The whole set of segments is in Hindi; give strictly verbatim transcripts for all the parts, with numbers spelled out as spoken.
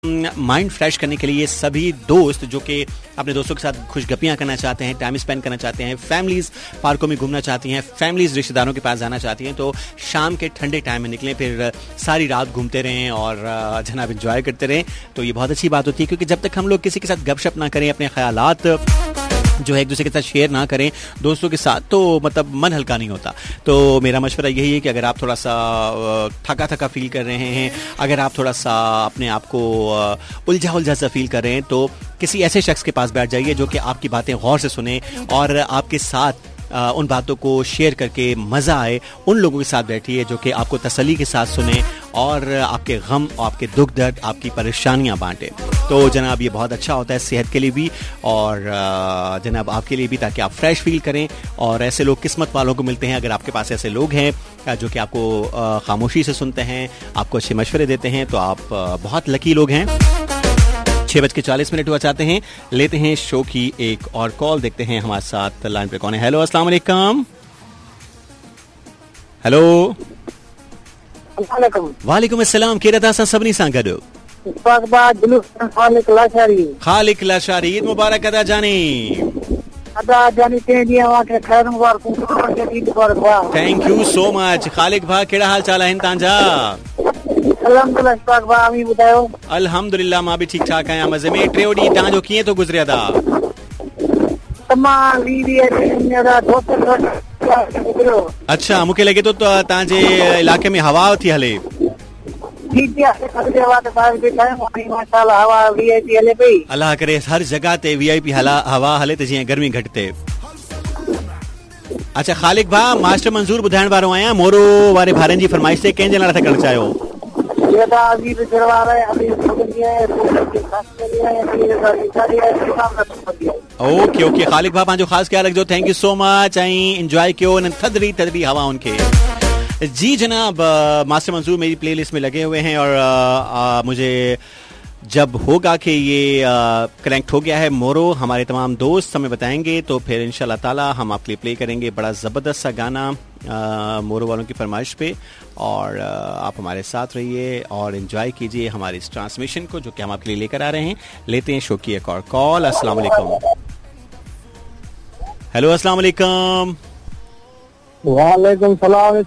माइंड फ्रेश करने के लिए सभी दोस्त जो कि अपने दोस्तों के साथ खुशगपियां करना चाहते हैं, टाइम स्पेंड करना चाहते हैं, फैमिलीज पार्कों में घूमना चाहती हैं, फैमिलीज रिश्तेदारों के पास जाना चाहती हैं, तो शाम के ठंडे टाइम में निकलें, फिर सारी रात घूमते रहें और जनाब एंजॉय करते रहें। तो ये बहुत अच्छी बात होती है, क्योंकि जब तक हम लोग किसी के साथ गपशप ना करें, अपने ख्यालात जो है एक दूसरे के साथ शेयर ना करें दोस्तों के साथ, तो मतलब मन हल्का नहीं होता। तो मेरा मशवरा यही है कि अगर आप थोड़ा सा थका थका फील कर रहे हैं, अगर आप थोड़ा सा अपने आप को उलझा उलझा सा फील कर रहे हैं, तो किसी ऐसे शख्स के पास बैठ जाइए जो कि आपकी बातें गौर से सुने और आपके साथ Uh, उन बातों को शेयर करके मज़ा आए। उन लोगों के साथ बैठिए जो कि आपको तसल्ली के साथ सुने और आपके गम और आपके दुख दर्द, आपकी परेशानियां बांटे। तो जनाब ये बहुत अच्छा होता है सेहत के लिए भी और uh, जनाब आपके लिए भी, ताकि आप फ्रेश फील करें। और ऐसे लोग किस्मत वालों को मिलते हैं। अगर आपके पास ऐसे लोग हैं जो कि आपको uh, खामोशी से सुनते हैं, आपको अच्छे मशवरे देते हैं, तो आप uh, बहुत लकी लोग हैं। छह बज के चालीस मिनट हुआ चाहते हैं, लेते हैं शो की एक और कॉल, देखते हैं हमारे साथ लाइन पे कौन है। हेलो, अस्सलाम वालेकुम। हेलो, वालेकुम अस्सलाम। के रता सा सबनी सा गडो खालिक लाशारी, ईद मुबारक अदा जानी अदा जानी ते दिया वाके खैर मुबारक। थैंक यू सो मच खालिक भा, केड़ा हाल चाल है तांजा? अल्हम्दुलिल्लाह, मां भी ठीक ठाक आया, मजे में। टे ॾींहं तव्हांजो कीअं थो गुज़रिया था? अच्छा, मूंखे लॻे थो तव्हांजे इलाके में हवा थी हले। अल्लाह करे हर जगह ते वी आई पी हवा हले त जीअं गर्मी घटि थिए। अच्छा खालिक भा, मास्टर मंज़ूर ॿुधाइण वारो आहियां। मोरो वारे भारनि जी फरमाइश ते कंहिंजे नाले था करणु चाहियो? ओके ओके खालिक भा, पंहिंजो ख़ासि ख्याल रखिजो। थैंक यू सो मच ऐं इंजॉय कयो इन थदड़ी थदड़ी हवाउनि खे। जी जनाब, मास्टर मंसूर मेरी प्लेलिस्ट में लगे हुए हैं और आ, आ, मुझे जब होगा कि ये कनेक्ट हो गया है मोरो, हमारे तमाम दोस्त हमें बताएंगे, तो फिर इंशाल्लाह ताला हम आपके लिए प्ले करेंगे बड़ा ज़बरदस्त सा गाना आ, मोरो वालों की फरमाइश पे। और आ, आप हमारे साथ रहिए और एंजॉय कीजिए हमारे इस ट्रांसमिशन को जो कि हम आपके लिए लेकर आ रहे हैं। लेते हैं शो की एक और कॉल। अस्सलाम वालेकुम। हेलो, अस्सलाम वालेकुम। वालेकुम सलाम।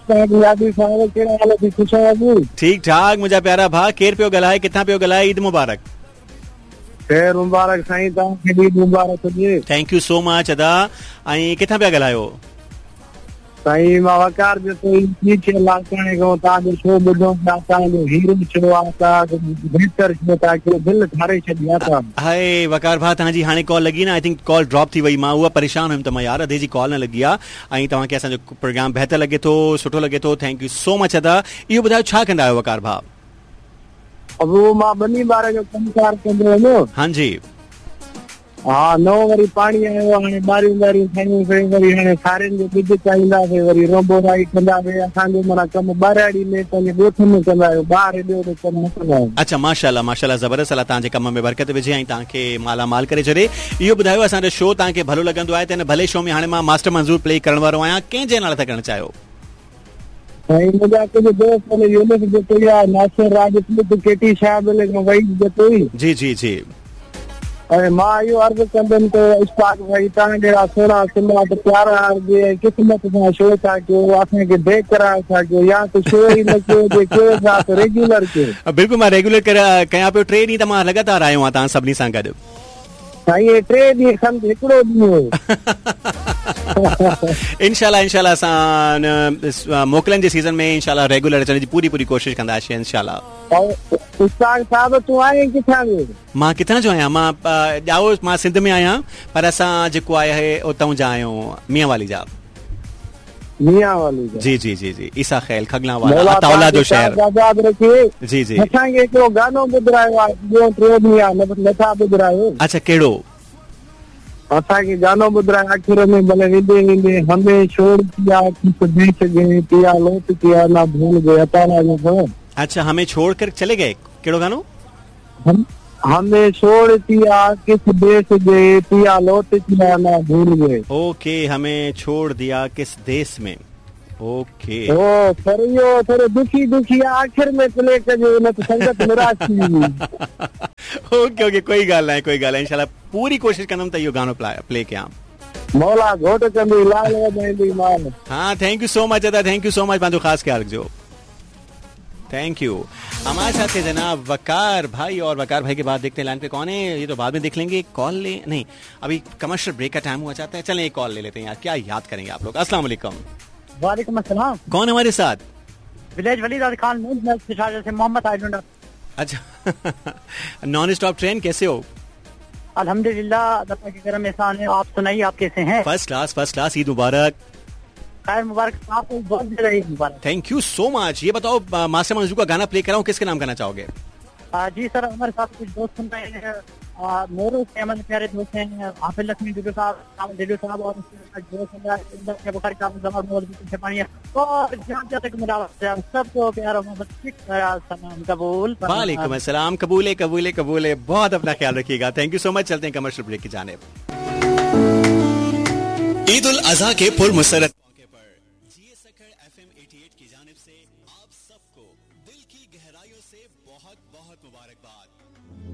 ठीक ठाक मुझा प्यारा भा, केर पियो गलाए, कितना पियो गलाए? ईद मुबारक। खैर मुबारक साईं, तव्हांखे ईद मुबारक हुजे। थैंक यू सो मच अदा। ऐं किथां पिया ॻाल्हायो? साईं मां वकार जो पीछे लाकणे को तव्हांजो शो ॿुधो था, तव्हांजो हीरो छो आहे, बेहतर छो था कि दिलि ठारे छॾिया था। हाय वकार भा, तव्हांजी हाणे कॉल लॻी न, आई थिंक कॉल ड्रॉप थी वई। मां उहा परेशान हुयमि त मां यार अधे जी कॉल न लॻी आहे। ऐं तव्हांखे असांजो प्रोग्राम बहितर लॻे थो, सुठो लॻे थो। थैंक यू सो मच अदा। इहो ॿुधायो छा कंदा आहियो वकार भा? अब मां ॿनी ॿार जो कमकार कंदो आहियां। हां जी। हाँ, नो वरी पानी आयो हाणे बारियूं बारियूं ठाहियूं, फिर वरी हाणे सारियुनि जो ॿिज चाहींदासीं, वरी रोबोराई कंदासीं। असांजो माना कमु ॿाराड़ी में पंहिंजे ॻोठ में कंदा आहियूं, ॿाहिरि ॿियो बि कमु न कंदा आहियूं। अच्छा, माशाल्लाह माशाल्लाह, ज़बरदस्त। अल्लाह तव्हांजे कम में बरकत विझे ऐं तव्हांखे माला माल करे छॾे। इहो ॿुधायो, असांजो शो तव्हांखे भलो लॻंदो आहे त हिन भले शो में हाणे मां मास्टर मंज़ूर प्ले करण वारो आहियां, कंहिंजे नाले था करणु चाहियो? साईं मुंहिंजा कुझु दोस्त यूनिस जेको आहे नासिर राजपूत, केटी साहिब वई जेको जी जी जी। ऐं मां इहो अर्ज़ु कंदुमि त इश्फाक़ भाई, तव्हां जहिड़ा सुहिणा सुहिणा त प्यारा क़िस्मत सां शो था कयो, असांखे देख कराए था कयो, या त शो ई न कयो, कयो था त रेगुलर कयो। बिल्कुलु, मां रेगुलर कयां पियो। टे ॾींहं त मां लॻातार आयो आहियां तव्हां सभिनी सां गॾु। साईं टे ॾींहं सम्झ हिकिड़ो ॾींहुं इंशाल्लाह इंशाल्लाह असां मोकलनि जे सीज़न में इंशाल्लाह रेगुलर अचण जी पूरी पूरी कोशिशि कंदासीं इंशाल्लाह। साहब तूं आहीं किथां जो? मां किथां जो आहियां? मां ॼाओ मां सिंध में आहियां, पर असां जेको आहे उतां जा आहियूं, मियां वाली जा। मियां वाली जा? जी जी जी जी। ईसा खैल खगला वाला अताउल्ला जो शहर। आजाद रखे। जी जी। असांखे हिकिड़ो गानो ॿुधायो आहे, ॿियो टे ॾींहं नथा ॿुधायो। अच्छा, कहिड़ो? असांखे गानो ॿुधायो आख़िर में, भले विदे विदे हमें छोड़ दिया किस देश गए, पिया लौट किया ना भूल गए, अताउल्ला जो खबर। अच्छा, हमें छोड़ कर चले गए, कहिड़ो गानो? हम हमें छोड़ दिया किस देश गए, पिया लौट किया ना भूल गए। ओके, हमें छोड़ दिया किस देश में। ओके ओ पर यो थोड़े दुखी दुखी आखिर में प्ले कजो न तो संगत निराश थी। ओके ओके कोई गाल नहीं कोई गाल नहीं इंशाल्लाह पूरी कोशिश कंदम त इहो गानो प्ले कयां। मौला घोट कंदी लाल वजाईंदी मान। हाँ थैंक यू सो मच अदा थैंक यू सो मच पंहिंजो ख़ासि ख्याल रखिजो थैंक यू। हमारे साथ थे जनाब वकार भाई और वकार भाई के बाद देखते हैं लाइन पे कौन है ये तो बाद में देख लेंगे। कॉल ले नहीं अभी कमर्शियल ब्रेक का टाइम हुआ चाहता है चलें एक कॉल ले लेते हैं यार क्या याद करेंगे आप लोग। अस्सलाम वालेकुम। वालेकुम अस्सलाम। कौन हमारे साथ? विलेज वलीद खान से मोहम्मद आइडुंडा। अच्छा नॉन स्टॉप ट्रेन कैसे हो? अल्हम्दुलिल्लाह अल्लाह के करम एहसान है। आप सुनाइए आप कैसे हैं? First class first class Eid मुबारक। खैर मुबारक आपको बहुत ज़्यादा ईद मुबारक। Thank you so much. ये बताओ मास्टर मंजू का गाना प्ले कराऊं किसके नाम करना चाहोगे? जी सर हमारे साथ कुछ दोस्त सुन रहे हैं मोरू से हमारे प्यारे दोस्त हैं हाफिज लक्ष्मी डिडू साहब डिडू साहब और बुखारी साहब और जहाँ तक मेरा सबको प्यार सलाम कबूल। वालेकुम अस्सलाम कबूल है कबूल है कबूल है। बहुत अपना ख्याल रखिएगा थैंक यू सो मच। चलते हैं कमर्शियल ब्रेक की जानिब। ईद उल अजहा के पुर मुसरत मौके पर जीए सखर एफएम अठासी की जानिब से आप सबको दिल की गहराइयों से बहुत बहुत मुबारकबाद।